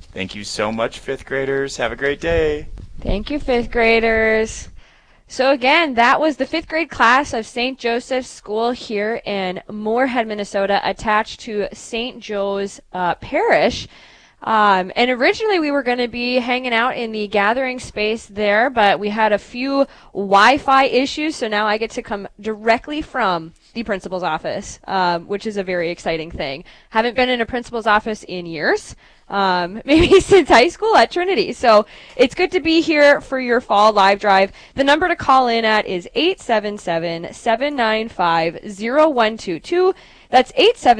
Thank you so much, fifth graders. Have a great day. Thank you, fifth graders. So again, that was the fifth grade class of St. Joseph's School here in Moorhead, Minnesota, attached to St. Joe's Parish. And originally we were going to be hanging out in the gathering space there, but we had a few Wi-Fi issues, so now I get to come directly from the principal's office, which is a very exciting thing. Haven't been in a principal's office in years, maybe since high school at Trinity. So it's good to be here for your fall live drive. The number to call in at is 877-795-0122. That's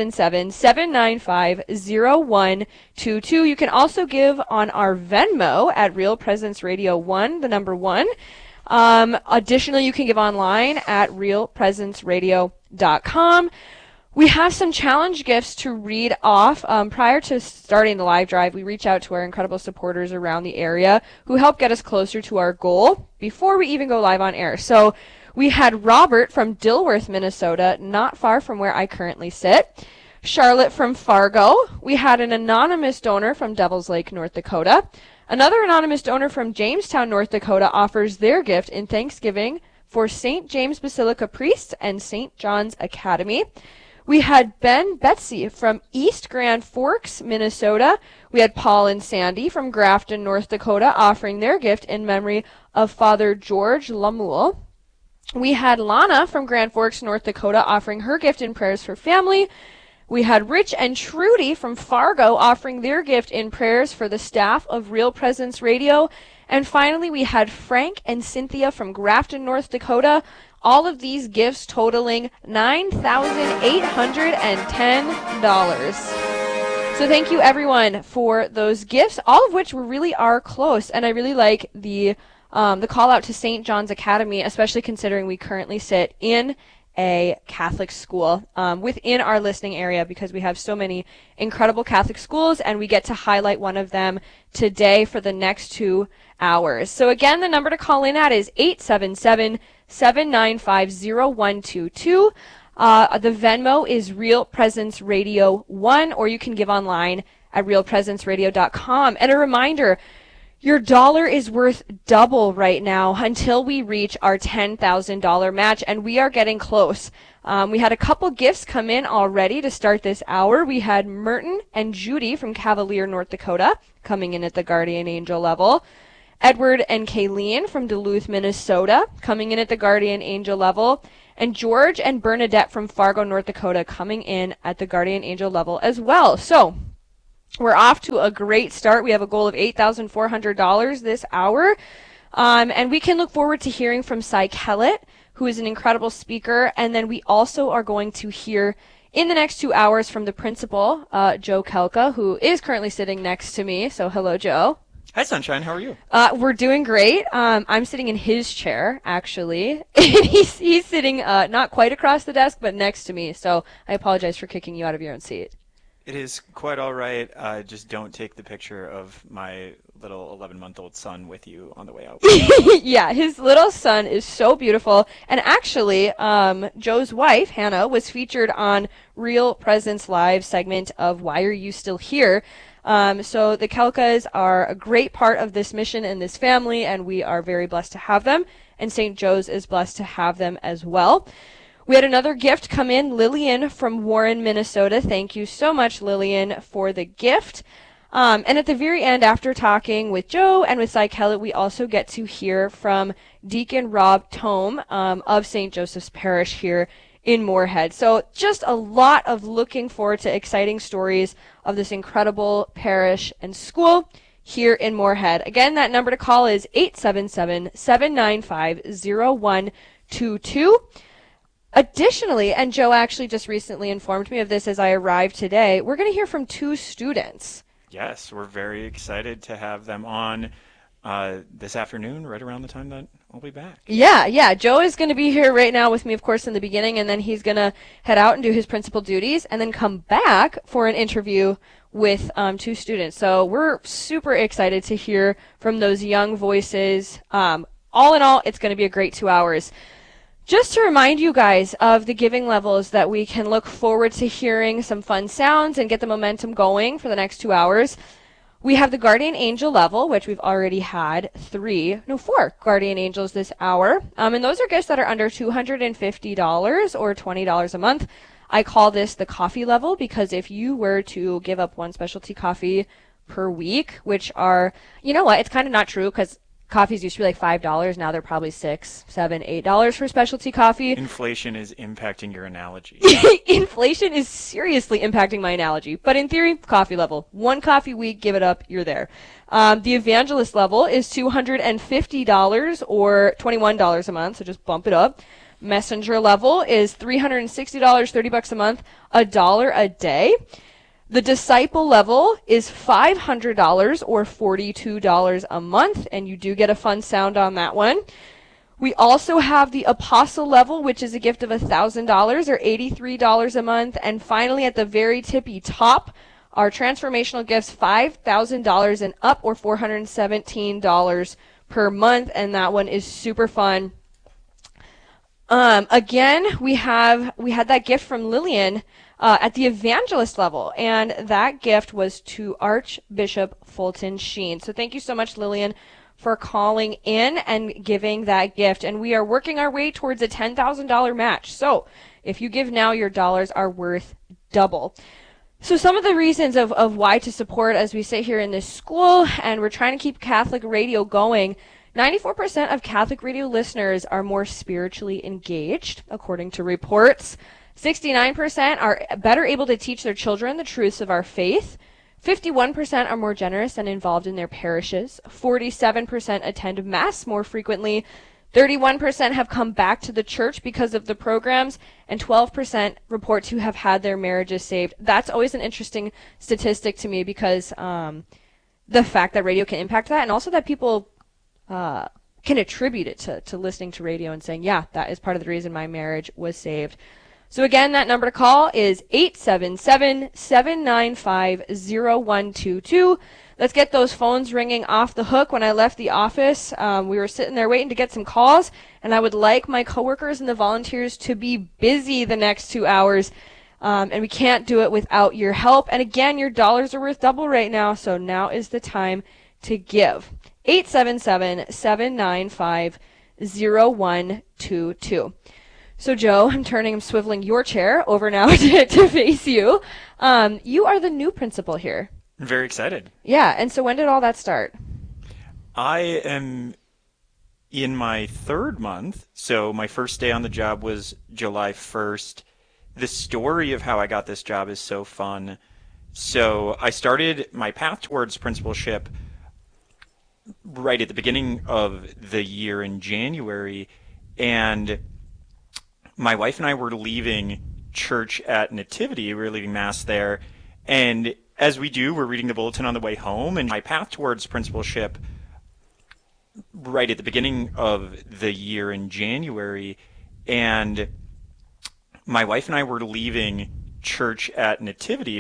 877-795-0122. You can also give on our Venmo at Real Presence Radio 1, the number 1. Additionally, you can give online at realpresenceradio.com. We have some challenge gifts to read off. Prior to starting the live drive, we reach out to our incredible supporters around the area who help get us closer to our goal before we even go live on air. So we had Robert from Dilworth, Minnesota, not far from where I currently sit. Charlotte from Fargo. We had an anonymous donor from Devil's Lake, North Dakota. Another anonymous donor from Jamestown, North Dakota offers their gift in Thanksgiving for St. James Basilica Priests and St. John's Academy. We had Ben Betsy from East Grand Forks, Minnesota. We had Paul and Sandy from Grafton, North Dakota, offering their gift in memory of Father George Lamoule. We had Lana from Grand Forks, North Dakota, offering her gift in prayers for family. We had Rich and Trudy from Fargo offering their gift in prayers for the staff of Real Presence Radio. And finally, we had Frank and Cynthia from Grafton, North Dakota. All of these gifts totaling $9,810. So thank you, everyone, for those gifts, all of which really are close. And I really like the call out to St. John's Academy, especially considering we currently sit in a Catholic school within our listening area, because we have so many incredible Catholic schools, and we get to highlight one of them today for the next 2 hours. So again, the number to call in at is 877-795-0122. The Venmo is Real Presence Radio 1, or you can give online at realpresenceradio.com. And a reminder, your dollar is worth double right now until we reach our $10,000 match, and we are getting close. We had a couple gifts come in already to start this hour. We had Merton and Judy from Cavalier, North Dakota, coming in at the Guardian Angel level. Edward and Kayleen from Duluth, Minnesota, coming in at the Guardian Angel level. And George and Bernadette from Fargo, North Dakota, coming in at the Guardian Angel level as well. So we're off to a great start. We have a goal of $8,400 this hour. And we can look forward to hearing from Cy Kellett, who is an incredible speaker. And then we also are going to hear in the next 2 hours from the principal, Joe Kelka, who is currently sitting next to me. So hello, Joe. Hi, Sunshine. How are you? We're doing great. I'm sitting in his chair, actually. he's sitting not quite across the desk, but next to me. So I apologize for kicking you out of your own seat. It is quite all right. Just don't take the picture of my little 11-month-old son with you on the way out. Yeah, his little son is so beautiful. And actually, Joe's wife, Hannah, was featured on Real Presence Live segment of Why Are You Still Here? So the Kelkas are a great part of this mission and this family, and we are very blessed to have them. And St. Joe's is blessed to have them as well. We had another gift come in, Lillian from Warren, Minnesota. Thank you so much, Lillian, for the gift. And at the very end, after talking with Joe and with Cy Kellett, we also get to hear from Deacon Rob Tome of St. Joseph's Parish here in Moorhead. So just a lot of looking forward to exciting stories of this incredible parish and school here in Moorhead. Again, that number to call is 877-795-0122. Additionally, and Joe actually just recently informed me of this as I arrived today, we're going to hear from 2 students. Yes, we're very excited to have them on this afternoon, right around the time that I'll be back. Yeah. Joe is going to be here right now with me, of course, in the beginning, and then he's going to head out and do his principal duties, and then come back for an interview with 2 students. So we're super excited to hear from those young voices. All in all, it's going to be a great 2 hours. Just to remind you guys of the giving levels that we can look forward to hearing some fun sounds and get the momentum going for the next 2 hours. We have the Guardian Angel level, which we've already had four Guardian Angels this hour. And those are gifts that are under $250 or $20 a month. I call this the coffee level because if you were to give up one specialty coffee per week, which are, you know what, it's kind of not true because coffees used to be like $5. Now they're probably $6, $7, $8 for specialty coffee. Inflation is impacting your analogy. Inflation is seriously impacting my analogy. But in theory, coffee level. One coffee week, give it up, you're there. The evangelist level is $250 or $21 a month, so just bump it up. Messenger level is $360, $30 a month, $1 a day. The disciple level is $500 or $42 a month, and you do get a fun sound on that one. We also have the apostle level, which is a gift of $1,000 or $83 a month. And finally, at the very tippy top, our transformational gifts, $5,000 and up or $417 per month, and that one is super fun. Again, we had that gift from Lillian at the evangelist level, and that gift was to Archbishop Fulton Sheen. So thank you so much, Lillian, for calling in and giving that gift. And we are working our way towards a $10,000 match. So if you give now, your dollars are worth double. So some of the reasons of why to support as we sit here in this school, and we're trying to keep Catholic radio going. 94% of Catholic radio listeners are more spiritually engaged, according to reports. 69% are better able to teach their children the truths of our faith. 51% are more generous and involved in their parishes. 47% attend Mass more frequently. 31% have come back to the church because of the programs, and 12% report to have had their marriages saved. That's always an interesting statistic to me because the fact that radio can impact that, and also that people can attribute it to listening to radio and saying, yeah, that is part of the reason my marriage was saved. So again, that number to call is 877-795-0122. Let's get those phones ringing off the hook. When I left the office, we were sitting there waiting to get some calls, and I would like my coworkers and the volunteers to be busy the next 2 hours, and we can't do it without your help. And again, your dollars are worth double right now, so now is the time to give. 877-795-0122. So Joe, I'm swiveling your chair over now to face you. You are the new principal here. I'm very excited. Yeah, and so when did all that start? I am in my third month, so my first day on the job was July 1st. The story of how I got this job is so fun. So I started my path towards principalship right at the beginning of the year in January, and my wife and I were leaving church at Nativity. We were leaving Mass there, and as we do, we're reading the bulletin on the way home, and my path towards principalship right at the beginning of the year in January, and my wife and I were leaving church at Nativity.